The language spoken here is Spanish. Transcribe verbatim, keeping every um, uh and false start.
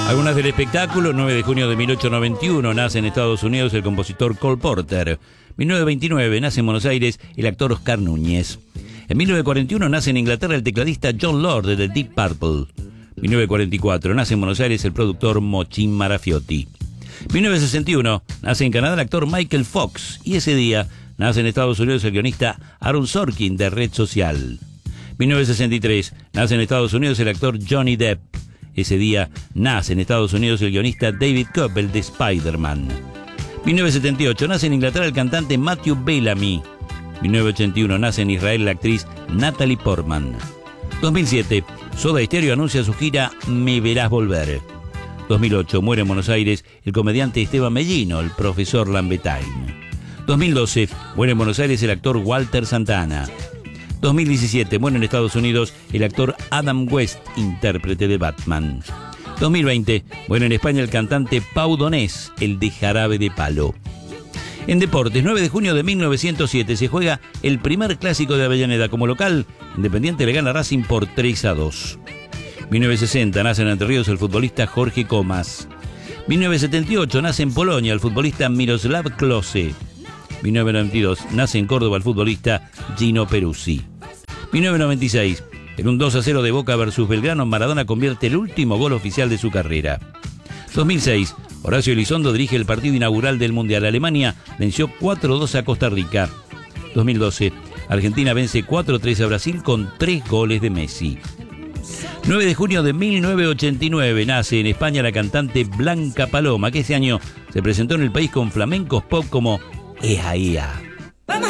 Algunas del espectáculo. Nueve de junio de mil ochocientos noventa y uno nace en Estados Unidos el compositor Cole Porter. mil novecientos veintinueve nace en Buenos Aires el actor Oscar Núñez. En mil novecientos cuarenta y uno nace en Inglaterra el tecladista John Lord de The Deep Purple. mil novecientos cuarenta y cuatro nace en Buenos Aires el productor Mochín Marafiotti. mil novecientos sesenta y uno nace en Canadá el actor Michael Fox. Y ese día nace en Estados Unidos el guionista Aaron Sorkin de Red Social. mil novecientos sesenta y tres nace en Estados Unidos el actor Johnny Depp. Ese día nace en Estados Unidos el guionista David Koeppel de Spider-Man. mil novecientos setenta y ocho nace en Inglaterra el cantante Matthew Bellamy. mil novecientos ochenta y uno nace en Israel la actriz Natalie Portman. dos mil siete Soda Stereo anuncia su gira Me Verás Volver. dos mil ocho muere en Buenos Aires el comediante Esteban Mellino, el profesor Lambetain. dos mil doce muere en Buenos Aires el actor Walter Santana. dos mil diecisiete muere en Estados Unidos el actor Adam West, intérprete de Batman. dos mil veinte muere en España el cantante Pau Donés, el de Jarabe de Palo. En deportes, nueve de junio de mil novecientos siete se juega el primer clásico de Avellaneda. Como local, Independiente le gana a Racing por tres a dos. mil novecientos sesenta nace en Entre Ríos el futbolista Jorge Comas. mil novecientos setenta y ocho nace en Polonia el futbolista Miroslav Klose. mil novecientos noventa y dos nace en Córdoba el futbolista Gino Peruzzi. mil novecientos noventa y seis, en un dos a cero de Boca versus Belgrano, Maradona convierte el último gol oficial de su carrera. dos mil seis, Horacio Elizondo dirige el partido inaugural del Mundial. Alemania venció cuatro a dos a Costa Rica. dos mil doce, Argentina vence cuatro a tres a Brasil con tres goles de Messi. nueve de junio de mil novecientos ochenta y nueve nace en España la cantante Blanca Paloma, que ese año se presentó en el país con flamencos pop como Ea Ea.